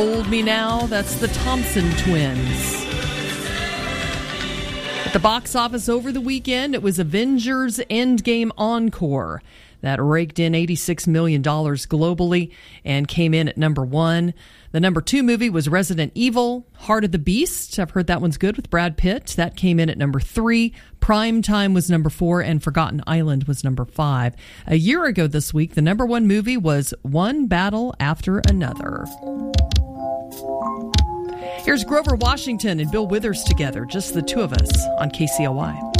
Hold Me Now, that's the Thompson Twins. At the box office over the weekend, it was Avengers Endgame Encore. That raked in $86 million globally and came in at number 1. The number 2 movie was Resident Evil, Heart of the Beast. I've heard that one's good with Brad Pitt. That came in at number 3. Prime Time was number 4, and Forgotten Island was number 5. A year ago this week, the number 1 movie was One Battle After Another. Here's Grover Washington and Bill Withers together, just the two of us on KCOY.